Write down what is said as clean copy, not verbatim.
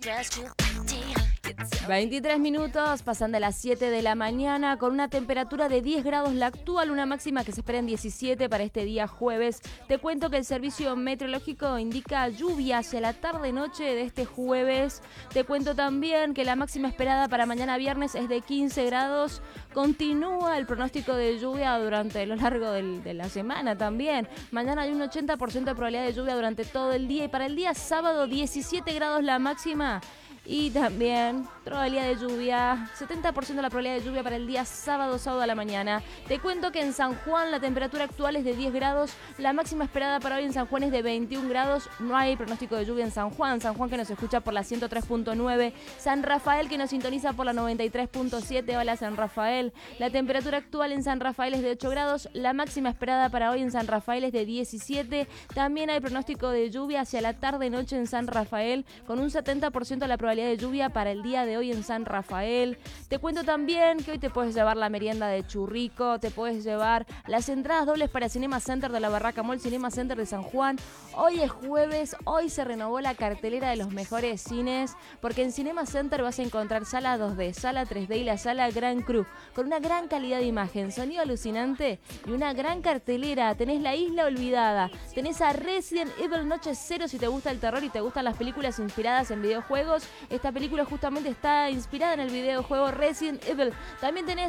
23 minutos, pasan de las 7 de la mañana con una temperatura de 10 grados la actual, una máxima que se espera en 17 para este día jueves. Te cuento que el servicio meteorológico indica lluvia hacia la tarde-noche de este jueves. Te cuento también que la máxima esperada para mañana viernes es de 15 grados. Continúa el pronóstico de lluvia durante lo largo de la semana también. Mañana hay un 80% de probabilidad de lluvia durante todo el día y para el día sábado 17 grados la máxima. Y también probabilidad de lluvia, 70% de la probabilidad de lluvia para el día sábado a la mañana. Te cuento que en San Juan la temperatura actual es de 10 grados, la máxima esperada para hoy en San Juan es de 21 grados, no hay pronóstico de lluvia en San Juan que nos escucha por la 103.9, San Rafael que nos sintoniza por la 93.7, hola San Rafael. La temperatura actual en San Rafael es de 8 grados, la máxima esperada para hoy en San Rafael es de 17, también hay pronóstico de lluvia hacia la tarde-noche en San Rafael, con un 70% de la probabilidad de lluvia para el día de hoy en San Rafael. Te cuento también que hoy te puedes llevar la merienda de churrico, te puedes llevar las entradas dobles para Cinema Center de la Barraca Mall, Cinema Center de San Juan. Hoy es jueves, hoy se renovó la cartelera de los mejores cines, porque en Cinema Center vas a encontrar sala 2D, sala 3D y la sala Gran Cru, con una gran calidad de imagen, sonido alucinante y una gran cartelera. Tenés La Isla Olvidada, tenés a Resident Evil Noche Cero si te gusta el terror y te gustan las películas inspiradas en videojuegos. Esta película justamente está inspirada en el videojuego Resident Evil. También tenés